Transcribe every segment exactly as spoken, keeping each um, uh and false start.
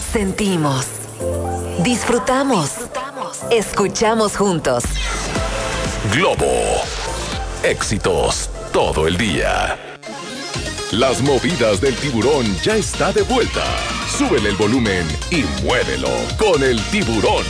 Sentimos, disfrutamos, escuchamos juntos. Globo. Éxitos todo el día. Las movidas del tiburón ya está de vuelta. Súbele el volumen y muévelo con el tiburón.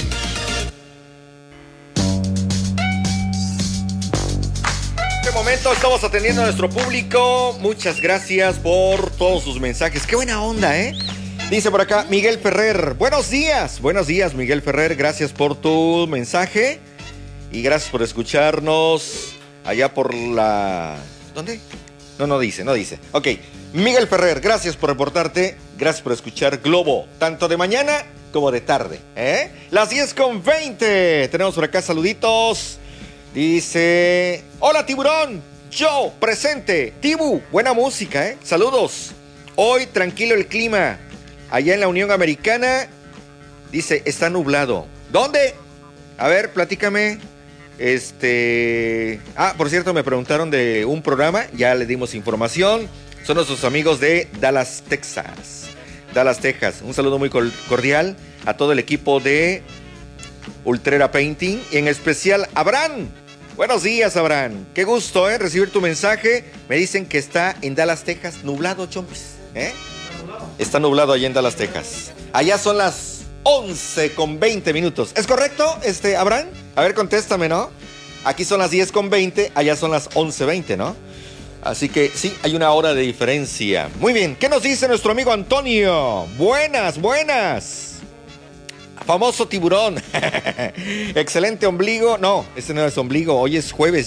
En este momento estamos atendiendo a nuestro público. Muchas gracias por todos sus mensajes. Qué buena onda, ¿eh? Dice por acá Miguel Ferrer. Buenos días, buenos días Miguel Ferrer. Gracias por tu mensaje. Y gracias por escucharnos allá por la... ¿Dónde? No, no dice, no dice. Ok, Miguel Ferrer, gracias por reportarte. Gracias por escuchar Globo, tanto de mañana como de tarde, ¿eh? Las diez con veinte. Tenemos por acá saluditos. Dice... Hola, tiburón. Yo, presente. Tibu, buena música, ¿eh? Saludos. Hoy tranquilo el clima. Allá en la Unión Americana, dice, está nublado. ¿Dónde? A ver, platícame. Este... Ah, por cierto, me preguntaron de un programa. Ya le dimos información. Son nuestros amigos de Dallas, Texas. Dallas, Texas. Un saludo muy cordial a todo el equipo de Ultrera Painting. Y en especial, Abraham. Buenos días, Abraham. Qué gusto, ¿eh? Recibir tu mensaje. Me dicen que está en Dallas, Texas. Nublado, chompis. ¿Eh? Está nublado. Está nublado allá en Dallas, Texas. Allá son las once con veinte minutos. ¿Es correcto, este, Abraham? A ver, contéstame, ¿no? Aquí son las diez con veinte, allá son las once veinte, ¿no? Así que sí, hay una hora de diferencia. Muy bien, ¿qué nos dice nuestro amigo Antonio? Buenas, buenas. Famoso tiburón. Excelente ombligo. No, este no es ombligo, hoy es jueves.